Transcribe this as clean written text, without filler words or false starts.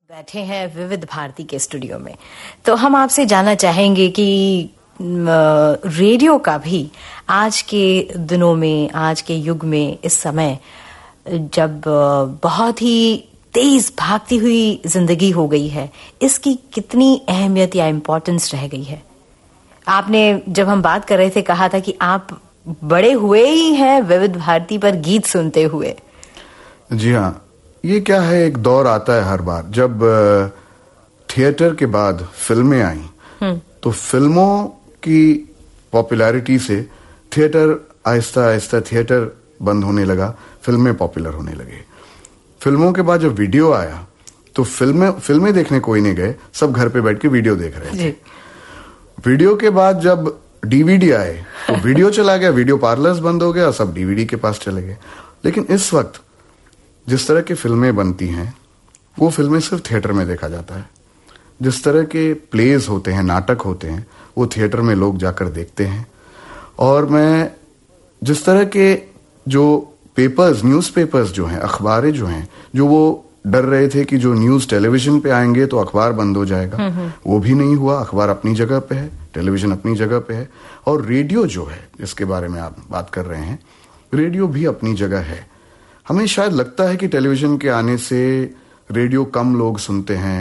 बैठे हैं विविध भारती के स्टूडियो में, तो हम आपसे जानना चाहेंगे कि रेडियो का भी आज के दिनों में, आज के युग में, इस समय जब बहुत ही तेज भागती हुई जिंदगी हो गई है, इसकी कितनी अहमियत या इम्पोर्टेंस रह गई है। आपने जब हम बात कर रहे थे कहा था कि आप बड़े हुए ही हैं विविध भारती पर गीत सुनते हुए। जी हाँ, ये क्या है, एक दौर आता है हर बार जब थिएटर के बाद फिल्में आई तो फिल्मों की पॉपुलैरिटी से थिएटर आहिस्ता आहिस्ता थिएटर बंद होने लगा, फिल्में पॉपुलर होने लगे। फिल्मों के बाद जब वीडियो आया तो फिल्में देखने कोई नहीं गए, सब घर पे बैठ के वीडियो देख रहे थे। वीडियो के बाद जब डीवीडी आए तो वीडियो चला गया, वीडियो पार्लर्स बंद हो गया, सब डीवीडी के पास चले गए। लेकिन इस वक्त जिस तरह की फिल्में बनती हैं वो फिल्में सिर्फ थिएटर में देखा जाता है। जिस तरह के प्लेज होते हैं, नाटक होते हैं, वो थिएटर में लोग जाकर देखते हैं। और मैं जिस तरह के जो पेपर्स, न्यूज़पेपर्स जो हैं, अखबारें जो हैं, जो वो डर रहे थे कि जो न्यूज़ टेलीविजन पे आएंगे तो अखबार बंद हो जाएगा, वो भी नहीं हुआ। अखबार अपनी जगह पे है, टेलीविजन अपनी जगह पे है, और रेडियो जो है जिसके बारे में आप बात कर रहे हैं, रेडियो भी अपनी जगह है। हमें शायद लगता है कि टेलीविजन के आने से रेडियो कम लोग सुनते हैं,